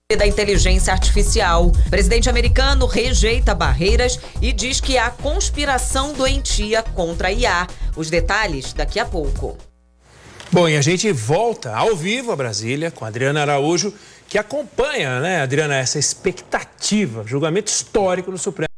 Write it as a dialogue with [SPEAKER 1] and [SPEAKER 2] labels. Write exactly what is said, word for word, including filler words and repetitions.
[SPEAKER 1] da inteligência artificial. O presidente americano rejeita barreiras e diz que há conspiração doentia contra a I A. Os detalhes daqui a pouco.
[SPEAKER 2] Bom, e a gente volta ao vivo a Brasília com a Adriana Araújo, que acompanha, né, Adriana, essa expectativa, julgamento histórico no Supremo.